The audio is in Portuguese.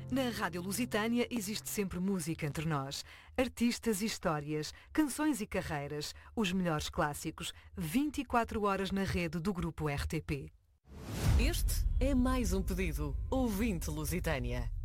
Na Rádio Lusitânia existe sempre música entre nós. Artistas e histórias, canções e carreiras, os melhores clássicos, 24 horas na rede do Grupo RTP. Este é mais um pedido. Ouvinte Lusitânia.